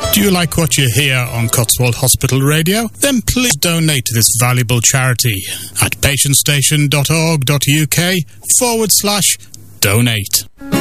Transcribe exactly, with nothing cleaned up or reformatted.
Do you like what you hear on Cotswold Hospital Radio? Then please donate to this valuable charity at patientstation.org.uk forward slash donate.